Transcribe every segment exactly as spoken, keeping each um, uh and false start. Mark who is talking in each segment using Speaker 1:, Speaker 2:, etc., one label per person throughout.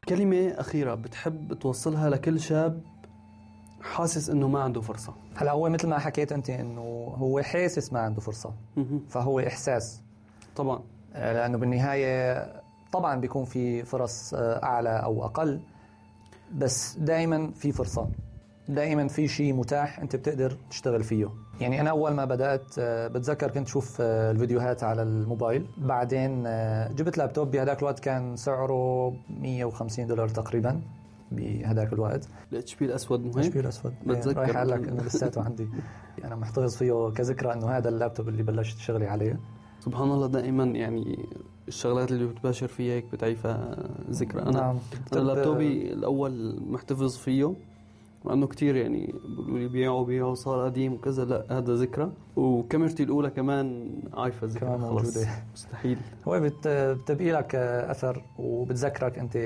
Speaker 1: كلمة أخيرة بتحب توصلها لكل شاب حاسس إنه ما عنده فرصة؟
Speaker 2: هلا هو مثل ما حكيت أنت إنه هو حاسس ما عنده فرصة، فهو إحساس
Speaker 1: طبعا،
Speaker 2: لأنه بالنهاية طبعا بيكون في فرص أعلى أو أقل، بس دائما في فرصة، دائما في شيء متاح أنت بتقدر تشتغل فيه. يعني أنا أول ما بدأت بتذكر كنت شوف الفيديوهات على الموبايل، بعدين جبت لابتوب بهداك الوقت كان سعره مية وخمسين دولار تقريبا بهداك الوقت.
Speaker 1: الاتش بي الأسود مهم؟
Speaker 2: الاتش بي الأسود
Speaker 1: بتذكر
Speaker 2: رايح أقول لك إنه لساته عندي، أنا محتفظ فيه كذكرى إنه هذا اللابتوب اللي بلشت شغلي عليه.
Speaker 1: سبحان الله، دائما يعني الشغلات اللي بتباشر فيها هيك بتعيفها ذكرى. أنا
Speaker 2: نعم.
Speaker 1: أنا لابتوبي الأول محتفظ فيه وأنه كتير يعني بيقولوا لي بيعوا بيعوا صار قديم وكذا، لا هذا ذكرى. وكاميرتي الأولى كمان عايفة ذكرى،
Speaker 2: كمان موجودة،
Speaker 1: مستحيل.
Speaker 2: هو بتبقي لك أثر وبتذكرك أنت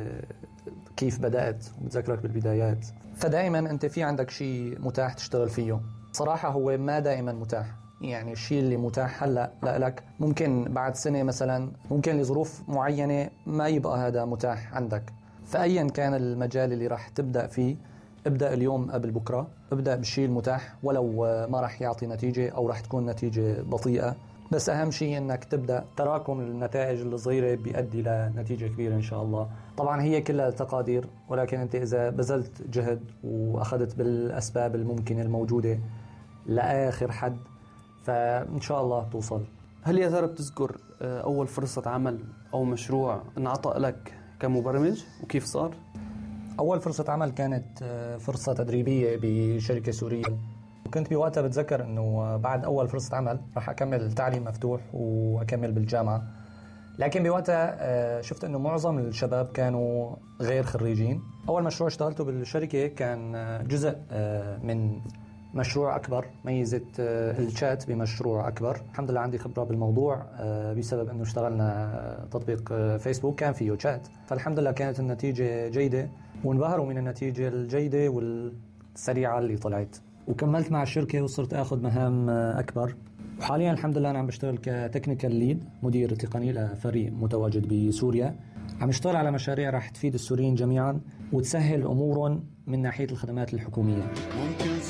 Speaker 2: كيف بدأت وبتذكرك بالبدايات، فدائما أنت في عندك شيء متاح تشتغل فيه. صراحة هو ما دائما متاح، يعني الشيء اللي متاح هلأ لك ممكن بعد سنة مثلا، ممكن لظروف معينة ما يبقى هذا متاح عندك. فأيا كان المجال اللي راح تبدأ فيه، ابدأ اليوم قبل بكرة، ابدأ بالشيء المتاح ولو ما راح يعطي نتيجة أو راح تكون نتيجة بطيئة، بس أهم شيء أنك تبدأ. تراكم النتائج الصغيرة بيؤدي لنتيجة كبيرة إن شاء الله. طبعا هي كلها تقادير، ولكن أنت إذا بذلت جهد وأخذت بالأسباب الممكنة الموجودة لآخر حد، فإن شاء الله توصل.
Speaker 1: هل يا ترى بتذكر أول فرصة عمل أو مشروع انعطى لك كمبرمج وكيف صار؟
Speaker 2: أول فرصة عمل كانت فرصة تدريبية بشركة سورية، وكنت بوقتها بتذكر أنه بعد أول فرصة عمل راح أكمل تعليم مفتوح وأكمل بالجامعة، لكن بوقتها شفت أنه معظم الشباب كانوا غير خريجين. أول مشروع اشتغلته بالشركة كان جزء من مشروع أكبر، ميزة الشات بمشروع أكبر. الحمد لله عندي خبرة بالموضوع بسبب أنه اشتغلنا تطبيق فيسبوك كان فيه شات، فالحمد لله كانت النتيجة جيدة وانبهروا من النتيجة الجيدة والسريعة اللي طلعت، وكملت مع الشركة وصرت أخذ مهام أكبر. وحاليا الحمد لله أنا عم بشتغل كتكنيكال ليد، مدير تقني لفريق متواجد بسوريا. عم بشتغل على مشاريع راح تفيد السوريين جميعا وتسهل أمورهم من ناحية الخدمات الحكومية.